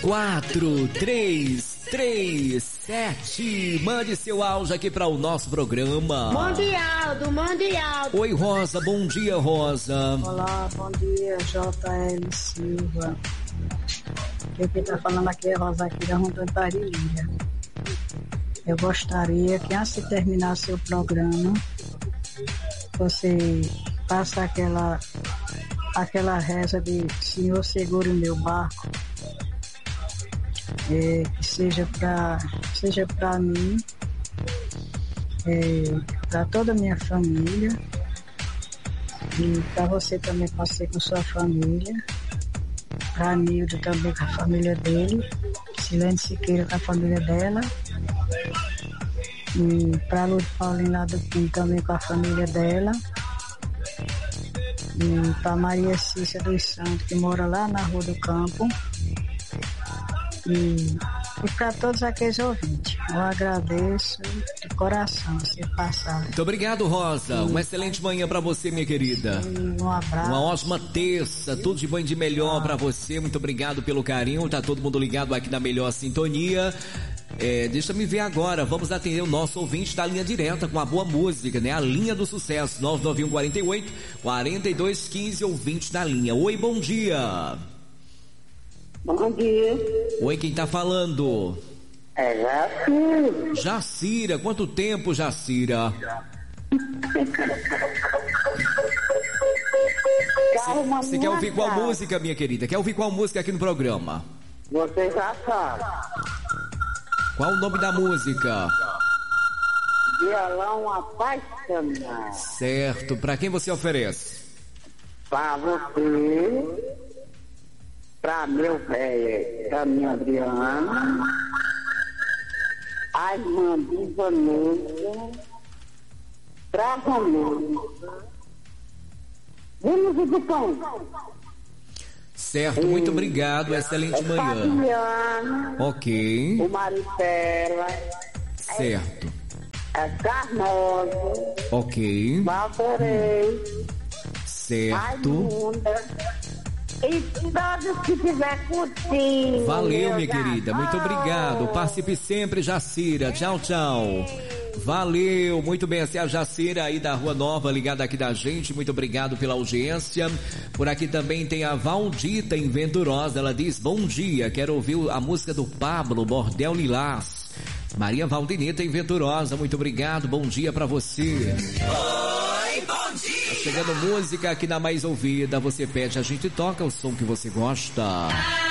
4337. Mande seu áudio aqui para o nosso programa. Mande Aldo. Oi, Rosa, bom dia, Rosa. Olá, bom dia, J.L. Silva. Quem tá falando aqui é Rosa aqui da Rondônia Parilha. Eu gostaria que antes de terminar seu programa, você passa aquela reza de Senhor segure o meu barco, que seja para mim, para toda a minha família, e para você também pode ser com sua família, para Nildo também com a família dele, Silene Siqueira com a família dela, e para Luz Paulina lá do Pinho também com a família dela, e para Maria Cícia dos Santos, que mora lá na Rua do Campo, e para todos aqueles ouvintes. Eu agradeço de coração você passar. Muito obrigado, Rosa. Uma excelente manhã para você, minha querida. Um abraço. Uma ótima terça, tudo de bom e de melhor para você. Muito obrigado pelo carinho. Tá todo mundo ligado aqui na melhor sintonia. Deixa me ver agora, vamos atender o nosso ouvinte da linha direta com a boa música, né? A linha do sucesso, 99148-4215, ouvinte da linha. Oi, bom dia. Bom dia. Oi, quem tá falando? É Jacira. Jacira, quanto tempo, Jacira? Você quer ouvir qual música, minha querida? Quer ouvir qual música aqui no programa? Você já sabe. Qual o nome da música? Violão Apaixonado. Certo, pra quem você oferece? Pra você, pra meu velho, pra minha Adriana, a irmã de Vanessa, pra Vanessa. Vamos de pão. Certo, muito obrigado, excelente manhã. Fabiana, Ok. o Maristela, Certo. a Carmosa, Ok. Valporei, Certo. Raimunda, e todos que tiver curtindo. Valeu, minha querida, muito obrigado. Participe sempre, Jacira. Tchau, tchau. Valeu, muito bem, essa é a Jacira aí da Rua Nova, ligada aqui da gente, muito obrigado pela audiência. Por aqui também tem a Valdita em Venturosa, ela diz, bom dia, quero ouvir a música do Pablo, Bordel Lilás. Maria Valdineta em Venturosa, muito obrigado, bom dia pra você. Oi, bom dia. Tá chegando música aqui na Mais Ouvida, você pede, a gente toca o som que você gosta.